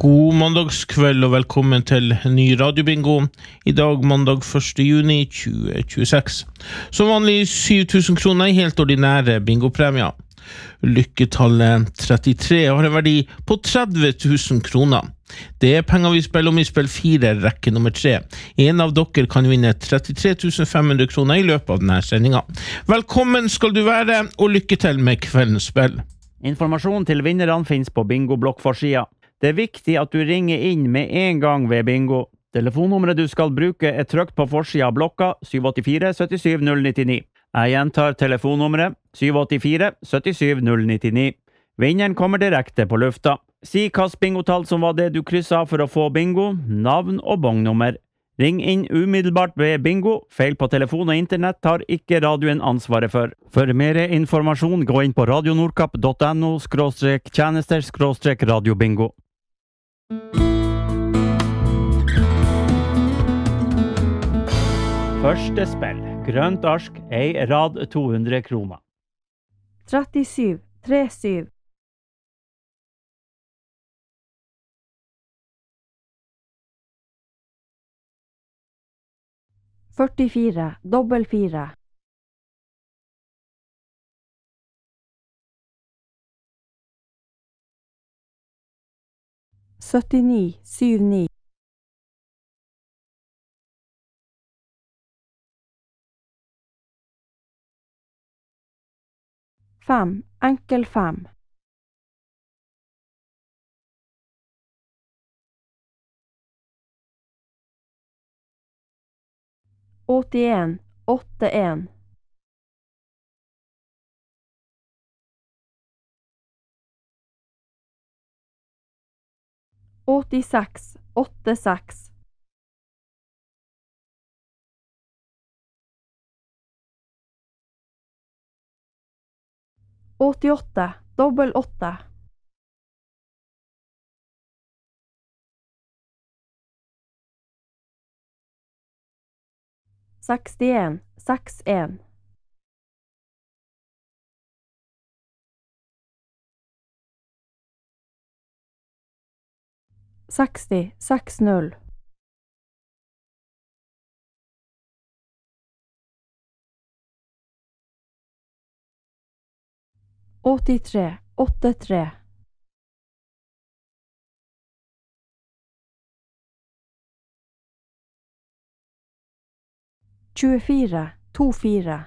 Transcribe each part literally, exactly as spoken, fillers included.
God mandagskveld og velkommen til ny radiobingo. I dag mandag første juni tjue tjueseks. Som vanlig syv tusen kroner i helt ordinære bingopremier. Lykketallet trettitre har en verdi på tretti tusen kroner. Det er penger vi spiller om i spill fire, rekke nummer tre. En av dere kan vinne trettitre tusen fem hundre kroner i løpet av denne sendingen. Velkommen skal du være, og lykke til med kveldens spill. Informasjon til vinnerne finnes på bingo-blokkforsida. Det er viktig at du ringer inn med en gang ved bingo. Telefonnummeret du skal bruke er trykt på forsida av blokka syv åtte fire sytti syv null ni ni. Jeg gjentar telefonnummeret syv åtte fire sytti syv null ni ni. Vinneren kommer direkte på lufta. Si hvilket bingotall som var det du krysset for å få bingo, navn og bongnummer. Ring inn umiddelbart ved bingo. Feil på telefon og internett tar ikke radioen ansvaret for. For mer informasjon, gå inn på radionordkapp punktum no skråstrek tjenester skråstrek radiobingo. Første spill. Grønt arsk, ei rad to hundre kroner. trettisju trettisju. førtifire, dobbel fire. syttini, syv ni. Fem, enkel fem. åttien, åtte en. åttiseks, åtte seks. åttiåtte, dobbel åtte. sekstien, seks en. seksti, seks null. åttitre, åtte tre. tjuefire, to fire.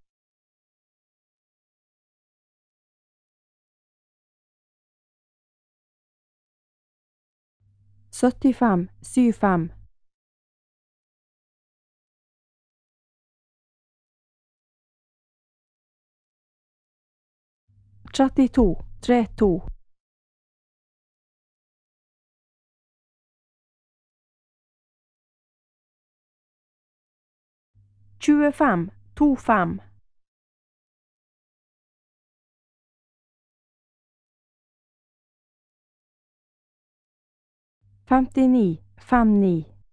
syttifem, syv fem. trettito, tre to. tjuefem, to fem. femtini, fem ni.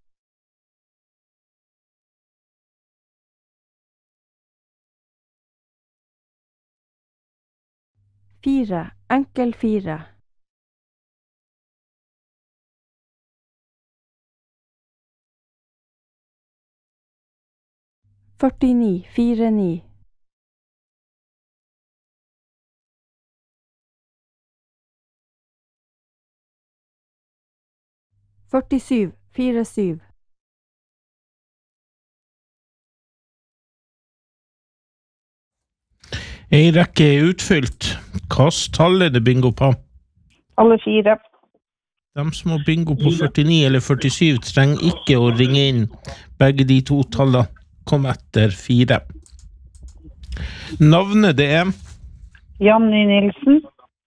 fire, enkel fire. førtini, fire ni. førtisju, fire syv. En rekke er utfylt. Hvilket tall er det bingo på? Alle fire. De som har bingo på førtini eller førtisju trenger ikke å ringe inn. Begge de to tallene kom etter fire. Navnet det er? Janni Nilsen.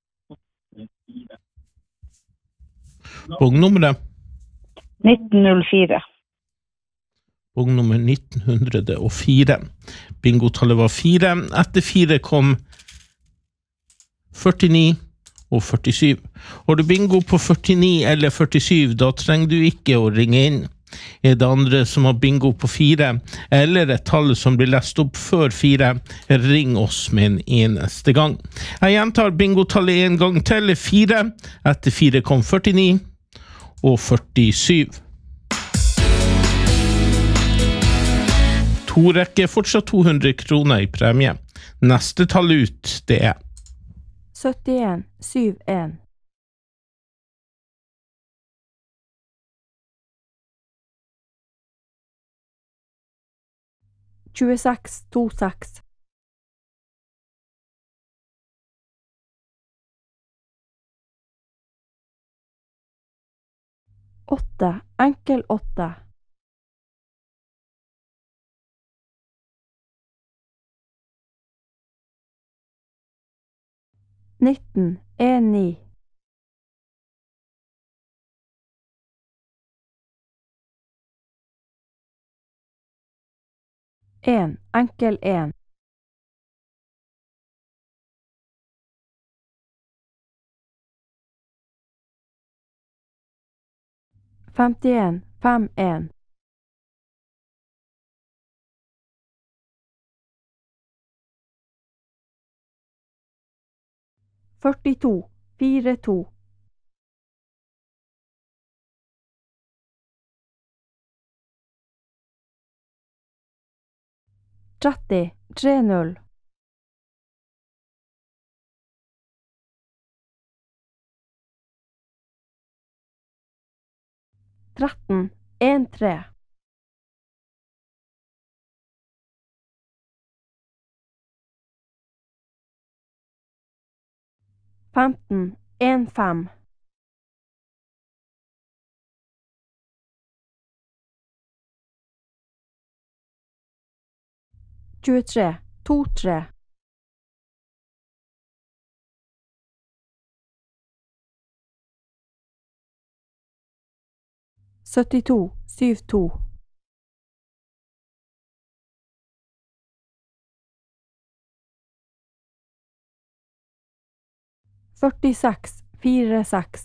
Bongnummeret? nitten null fire. Bongnummer nitten hundre og fire. Bingotallet var fire. Etter fire kom førtini og førtisju. Har du bingo på førtini eller førtisju, da trenger du ikke å ringe inn. Er det andre som har bingo på fire, eller et tall som blir lest opp før fire, ring oss med en eneste gang. Jeg gjentar bingotallet en gang til, fire. Etter fire kom førtini, og førtisju. To rekker fortsatt to hundre kroner i premie. Neste tall ut, det er syttien syttien. tjueseks tjueseks. åtte, enkel åtte. nitten, en ni. en, enkel en. femtien, fem, en. førtito, fire, to. tretti, tre, null. tretten, en, tre. femten, en, fem. tjuetre, to, tre. syttito, syv, to. førtiseks, fire, seks.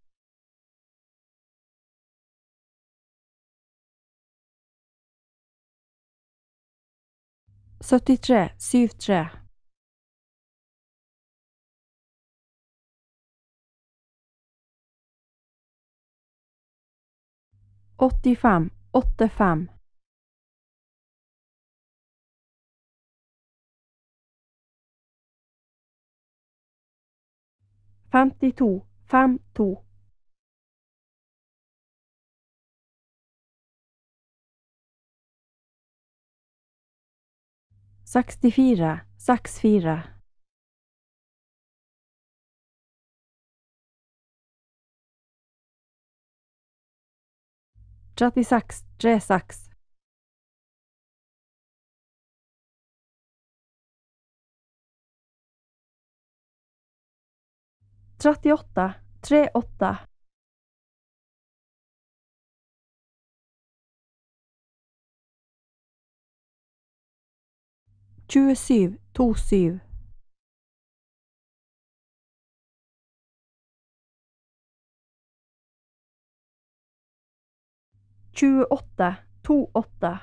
syttitre, syv, tre. åttifem, åtte, fem. femtito, fem, to. sekstifire, seks, fire. trettiseks, tre, seks. trettiåtte, tre, åtte. tjuesju, to, syv. tjueåtte, to, åtte.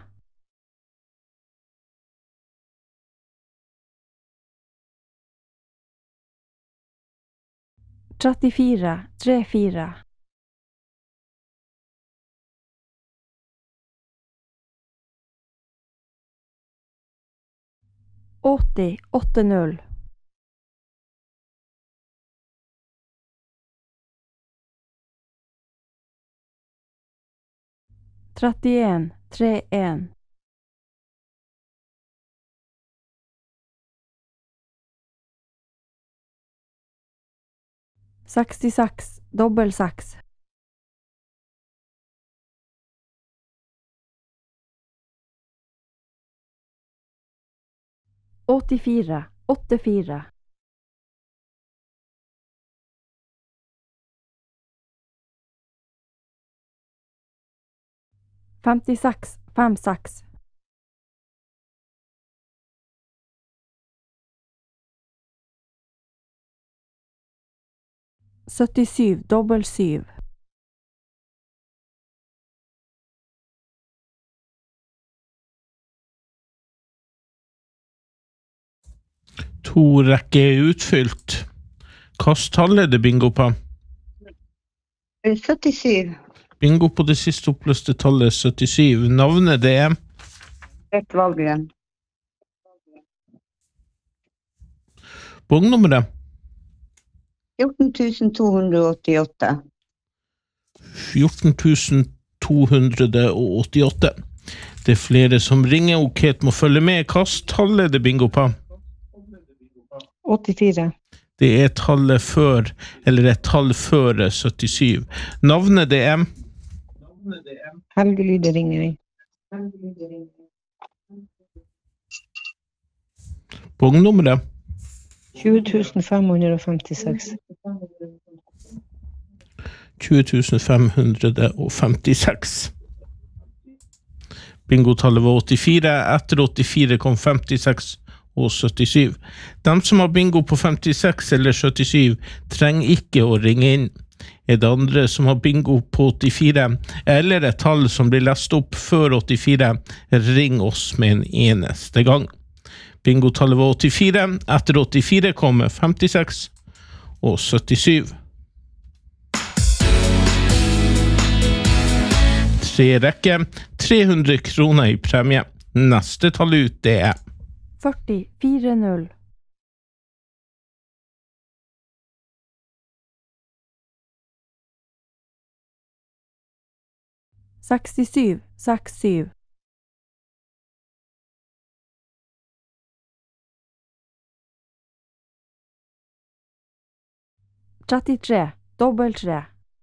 trettifire, tre, fire. åtti, åtte, null. trettien, tre, en. sekstiseks, dobbel seks. åttifire, åtte, fire. femtiseks, fem, seks. syttisju, dobbel syv. To rekker er utfylt. Hvilket tall er det bingo på? syttisju. Bingo på det siste oppløste tallet syttisju. Navnet det er Rett Valgren. bongnummeret fjorten tusen to hundre og åttiåtte. fjorten tusen to hundre og åttiåtte. Det er flere som ringer, og Kate må følge med. Hva tall er det bingo på? åttifire. Det er tallet før, eller et tall før syttisju. Navnet det er Helge Lyde ringer. bongnummeret tjue tusen fem hundre og femtiseks. tjue tusen fem hundre og femtiseks. Bingotallet var åttifire. Etter åttifire kom femtiseks og syttisju. De som har bingo på femtiseks eller syttisju trenger ikke å ringe inn. Er det andre som har bingo på åttifire eller et tall som blir lest opp før åttifire, ring oss med en eneste gang. Bingotallet var åttifire. Etter åttifire kom femtiseks og syttisju. Tre rekke, tre hundre kroner i premie. Neste tall ut det er førti fire null. sekstisju seks syv. trettitre dobbel tre.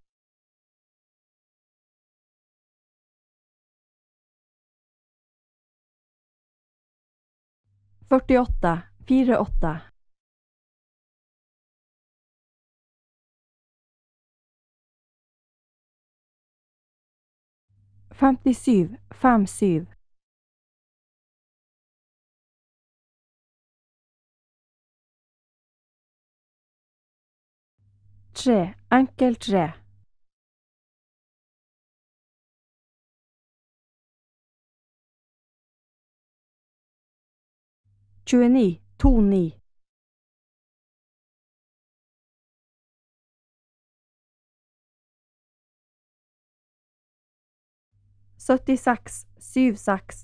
førtiåtte fire åtte. femtisju fem syv. tre enkel tre. tjueni to ni. syttiseks sju seks.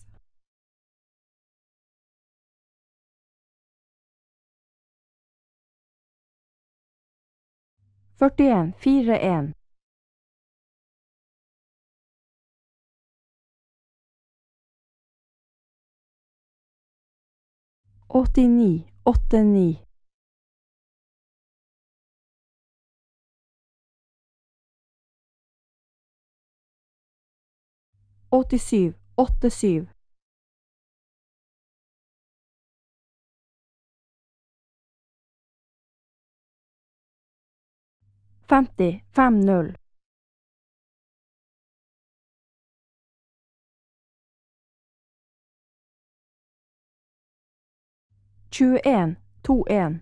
førtien fire en. åttini åtte ni. åttisju åtte syv. femti fem null. tjueen to en.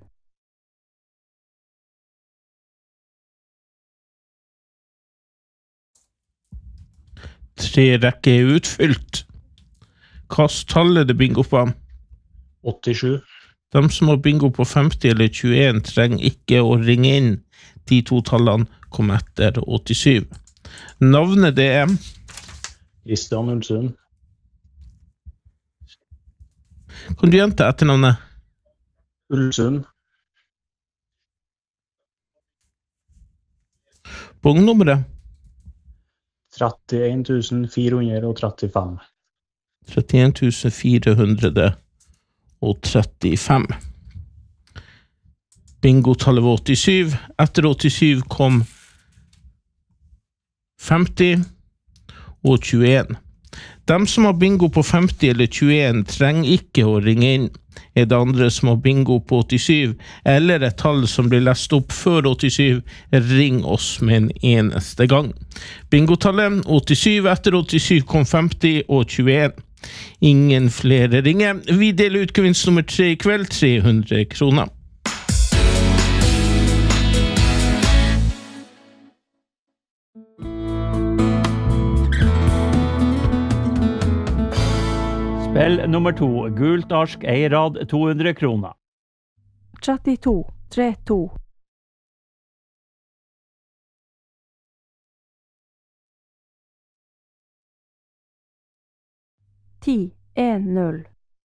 Tre rekke er utfylt. Hvilket tall er det bingo på? åttisju. De som har bingo på femti eller tjueen trenger ikke å ringe inn. De to tallene kom etter åttisju. Navnet det er Kristian Ulsund. Kan du gjenta etternavnet? Ulsund. Bongnummeret? trettien tusen fire hundre og trettifem. trettien tusen fire hundre og trettifem. Bingotallet var åttisju. Etter åttisju kom femti og tjueen. De som har bingo på femti eller tjueen trenger ikke å ringe inn. Er det andre som har bingo på åttisju eller et tall som blir lest opp før åttisju, ring oss med en eneste gang. Bingotallet åttisju. Etter åttisju kom femti og tjueen. Ingen flere ringer. Vi deler ut gevinst nummer tre i kveld, tre hundre kroner. Spill nummer to, gult arsk, eirad, to hundre kroner. trettito tre to. ti en null.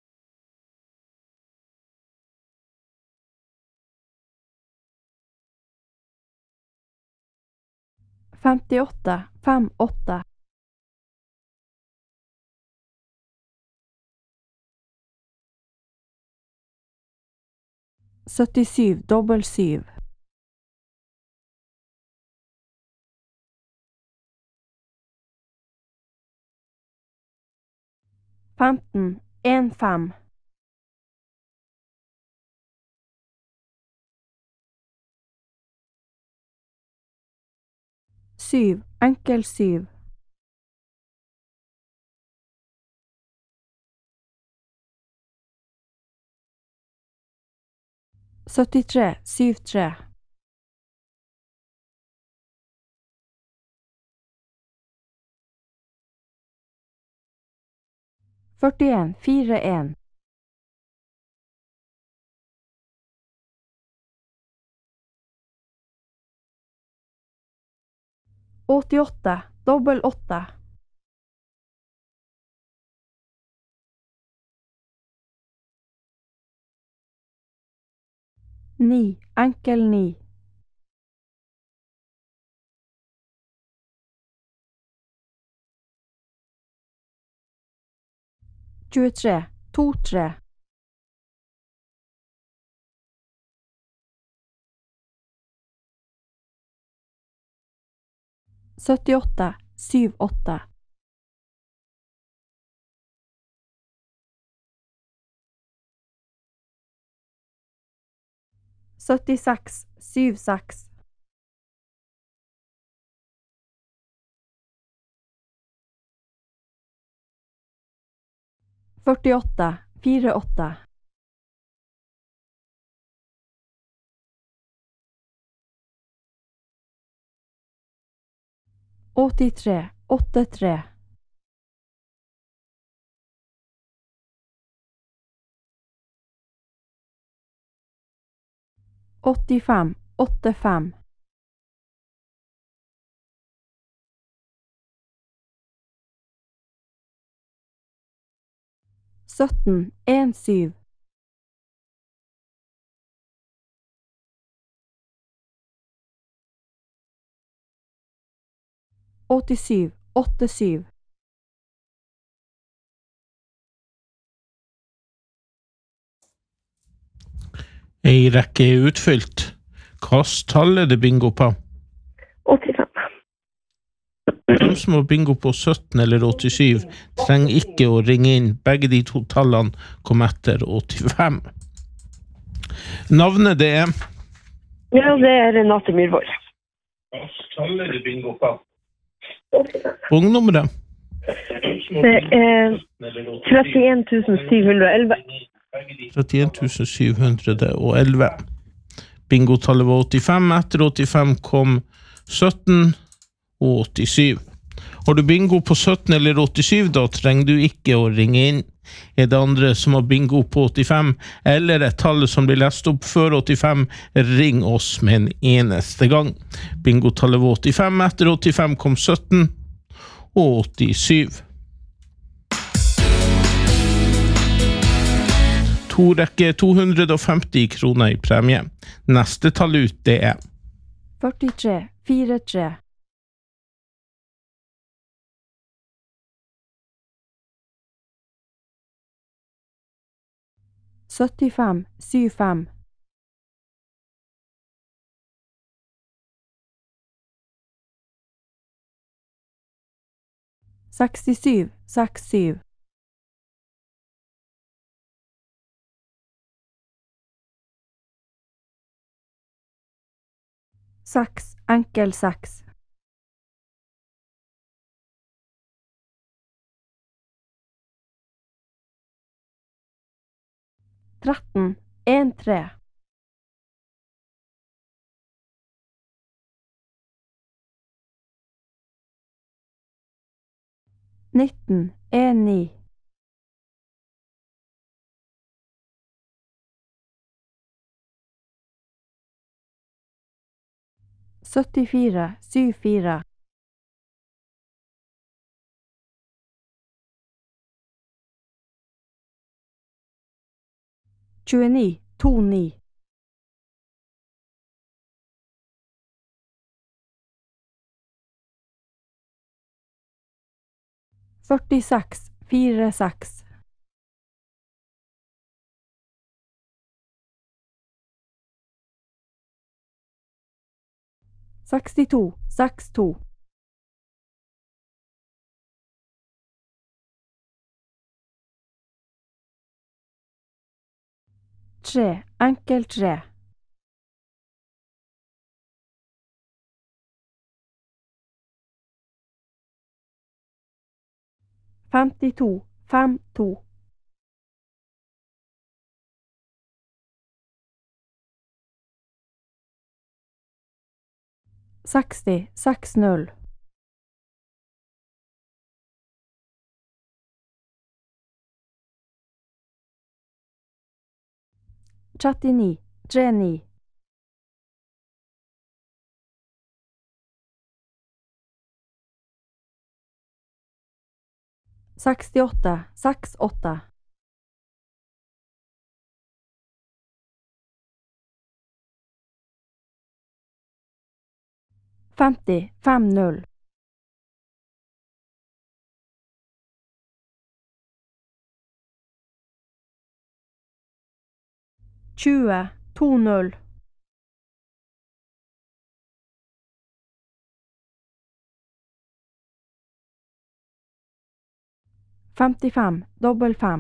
femtiåtte fem åtte. syttisju dobbel syv. femten en fem. syv enkel syv. syttitre syv tre. førtien fire en. åttiåtte dobbel åtte. ni enkel ni. tjuetre to tre. syttiåtte syv åtte. syttiseks syv seks. førtiåtte fire åtte. åttitre åtte tre. åttifem åtte fem. sytten en syv. åttisju åtte syv. Ei rekke er utfylt. Hvilket tall er det bingo på? åttifem. De som har bingo på sytten eller åttisju trenger ikke å ringe inn. Begge de to tallene kom etter åttifem. Navnet det er? Ja, det er Renate Myrvold. Hvilket tall er det bingo på? Ungnummeret? Det er trettien tusen syv hundre og elleve. trettien tusen syv hundre og elleve. Bingotallet var åttifem. Etter åttifem kom sytten og åttisju. Har du bingo på sytten eller åttisju, da trenger du ikke å ringe inn. Er det andre som har bingo på åttifem, eller et tall som blir lest opp før åttifem, ring oss med en eneste gang. Bingotallet var åttifem. Etter åttifem kom sytten og åttisju. To rekke to hundre og femti kroner i premie. Neste tall ut det er førtitre fire tre. syttifem syv fem. sekstisju seks syv. seks enkel seks. tretten en tre. nitten en ni. syttifire syv fire. tjueni, to ni. førtiseks, fire seks. sekstito, seks to. tre, enkel tre. femtito, fem to. seksti, seks null. trettini, tre ni. sekstiåtte, seks åtte. femti, fem null. tjue, to null. femtifem, dobbel fem.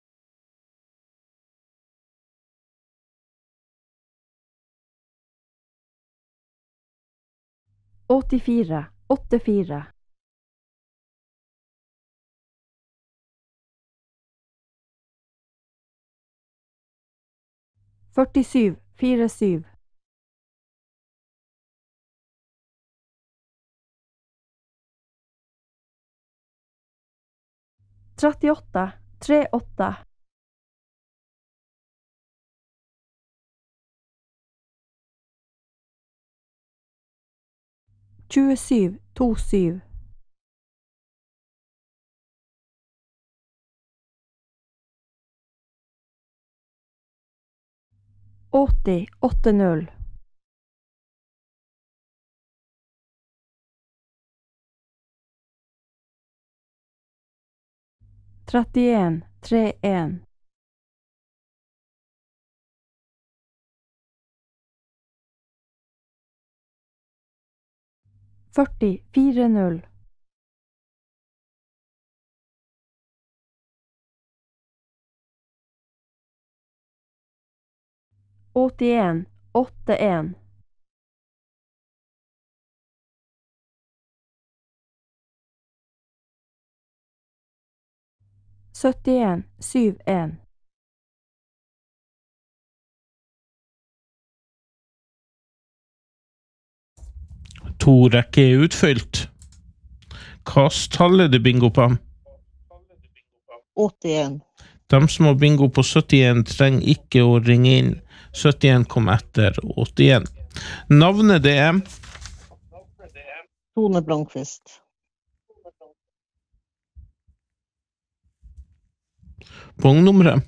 åttifire, åtte fire. førtisju, fire syv. trettiåtte, tre åtte. tjuesju, to syv. åtti, åtte null. trettien, tre en. førti, fire null. åttien, åtte en. syttien, syv en. To rekker er utfylt. Kast tallet det bingo på. åttien. De som har bingo på syttien trenger ikke å ringe inn. syttien kom etter åttien. Navnet det er Tone Blomqvist. Pongnummeret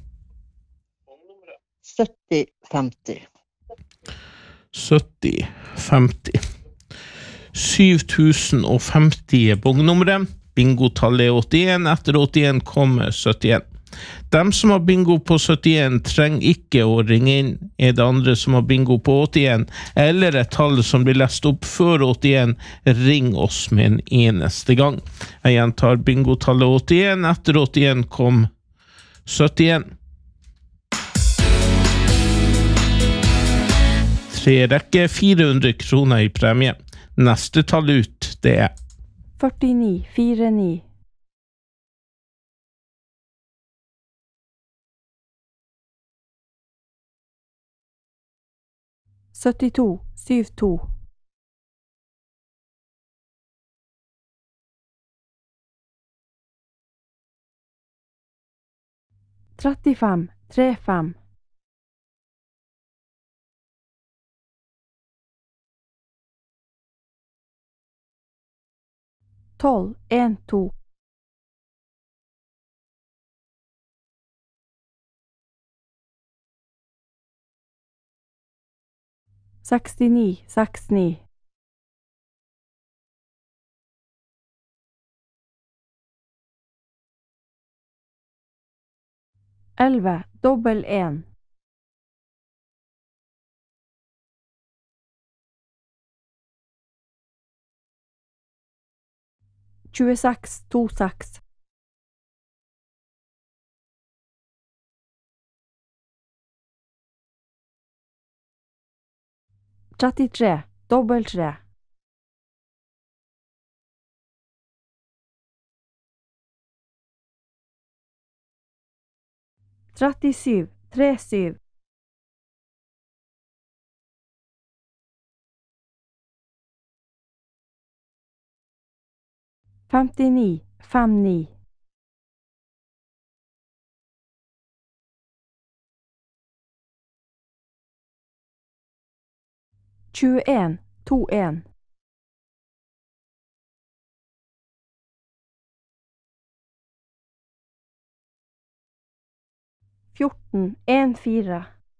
sytti femti. sytti femti. syv tusen femti er pongnummeret. Bingotallet er åttien. Etter åttien kommer syttien. De som har bingo på syttien trenger ikke å ringe inn. Er det andre som har bingo på åttien, eller et tall som blir lest opp før åttien, ring oss med en eneste gang. Jeg gjentar bingotallet åttien. Etter åttien kom syttien. Tre rekker, fire hundre kroner i premie. Neste tall ut, det er førtini, fire ni. syttito, syv to. trettifem, tre fem. tolv, en to. sekstini sekstini. elleve dobbel en. tjueseks tjueseks. trettitre dobbel tre. trettisju tre syv. femtini fem ni. tjueen to en. fjorten en fire.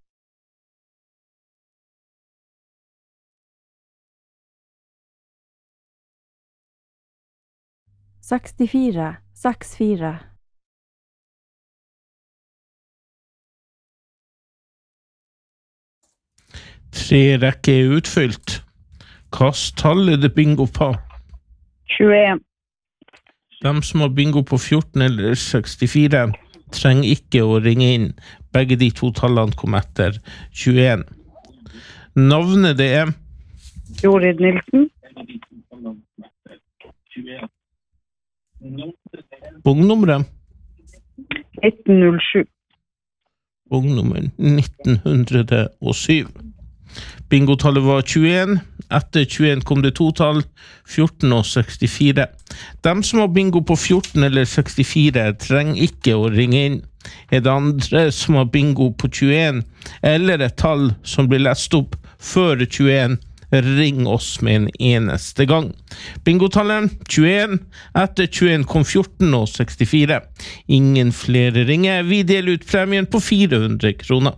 sekstifire seks fire. Tre rekker er utfylt. Hvilket tall er det bingo på? tjueen. De som har bingo på fjorten eller sekstifire trenger ikke å ringe inn. Begge de to tallene kom etter tjueen. Navnet det er Jorid Nilsen. bongnummeret. nitten null sju. Bongnummer nitten hundre og syv. Bingotallet var tjueen. Etter tjueen kom det to tall, fjorten og sekstifire. De som har bingo på fjorten eller sekstifire trenger ikke å ringe inn. Er det andre som har bingo på tjueen eller et tall som blir lest opp før tjueen, ring oss med en eneste gang. Bingotallet tjueen. Etter tjueen kom fjorten og sekstifire. Ingen flere ringer. Vi deler ut premien på fire hundre kroner.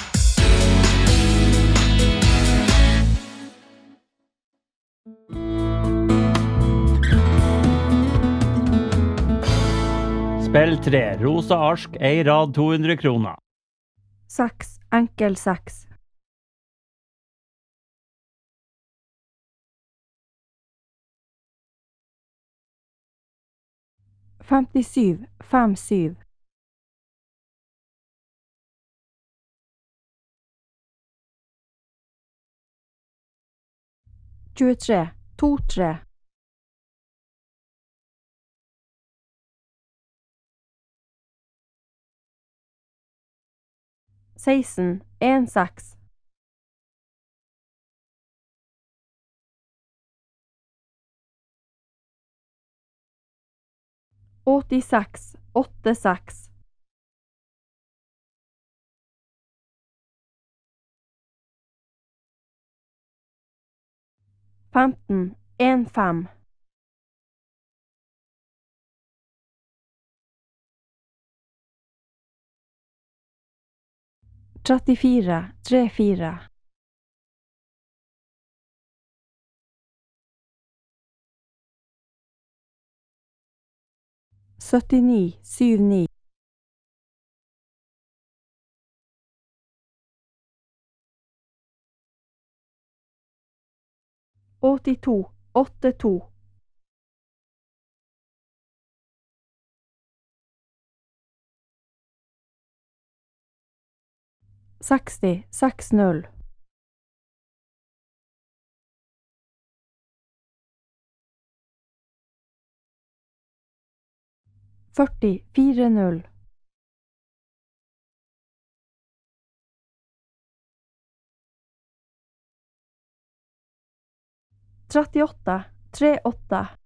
Spill tre, rosa arsk, ei rad to hundre kroner. seks enkel seks. femtisju fem syv. tjuetre to tre. seksten en seks. åttiseks åtte seks. femten en fem. trettifire tre fire. syttini syv ni. åttito åtte to. seksti seks null. førti fire null. trettiåtte tre åtte.